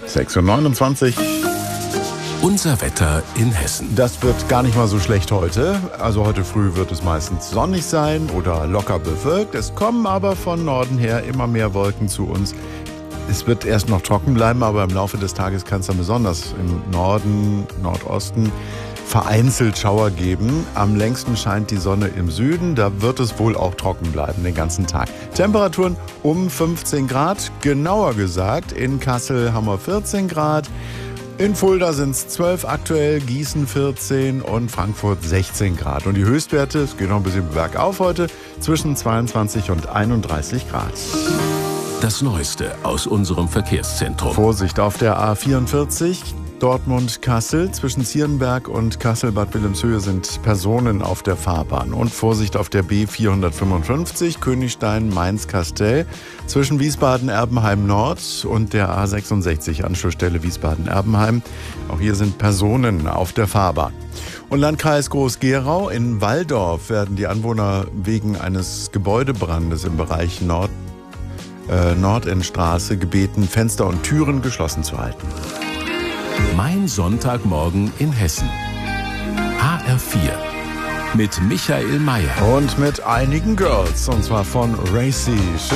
6:29 Uhr. Unser Wetter in Hessen. Das wird gar nicht mal so schlecht heute. Also heute früh wird es meistens sonnig sein oder locker bewölkt. Es kommen aber von Norden her immer mehr Wolken zu uns. Es wird erst noch trocken bleiben, aber im Laufe des Tages kann es dann besonders im Norden, Nordosten vereinzelt Schauer geben. Am längsten scheint die Sonne im Süden. Da wird es wohl auch trocken bleiben den ganzen Tag. Temperaturen um 15 Grad. Genauer gesagt, in Kassel haben wir 14 Grad. In Fulda sind es 12 aktuell, Gießen 14 und Frankfurt 16 Grad. Und die Höchstwerte, es geht noch ein bisschen bergauf heute, zwischen 22 und 31 Grad. Das Neueste aus unserem Verkehrszentrum. Vorsicht auf der A44. Dortmund-Kassel. Zwischen Zierenberg und Kassel-Bad Wilhelmshöhe sind Personen auf der Fahrbahn. Und Vorsicht auf der B455 Königstein-Mainz-Kastell. Zwischen Wiesbaden-Erbenheim-Nord und der A66 Anschlussstelle Wiesbaden-Erbenheim. Auch hier sind Personen auf der Fahrbahn. Und Landkreis Groß-Gerau. In Walldorf werden die Anwohner wegen eines Gebäudebrandes im Bereich Nordendstraße gebeten, Fenster und Türen geschlossen zu halten. Mein Sonntagmorgen in Hessen. HR4 mit Michael Mayer. Und mit einigen Girls, und zwar von Racy.